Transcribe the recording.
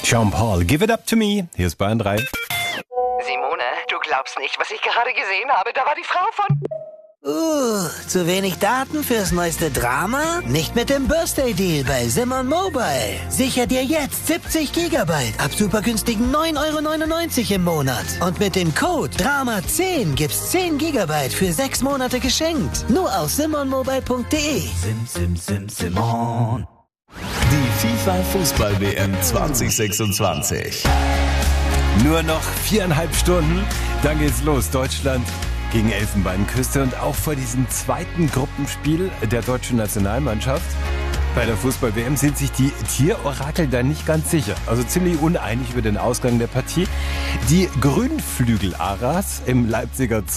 Sean Paul, Give It Up To Me. Hier ist Bayern 3. Simone, du glaubst nicht, was ich gerade gesehen habe. Da war die Frau von... Zu wenig Daten fürs neueste Drama? Nicht mit dem Birthday Deal bei Simon Mobile. Sicher dir jetzt 70 GB ab super günstigen 9,99 € im Monat. Und mit dem Code DRAMA10 gibt's 10 GB für 6 Monate geschenkt. Nur auf simonmobile.de. Simon. Die FIFA-Fußball-WM 2026. Nur noch 4,5 Stunden, dann geht's los. Deutschland gegen Elfenbeinküste und auch vor diesem zweiten Gruppenspiel der deutschen Nationalmannschaft. Bei der Fußball-WM sind sich die Tierorakel da nicht ganz sicher. Also ziemlich uneinig über den Ausgang der Partie. Die Grünflügel-Aras im Leipziger Zoo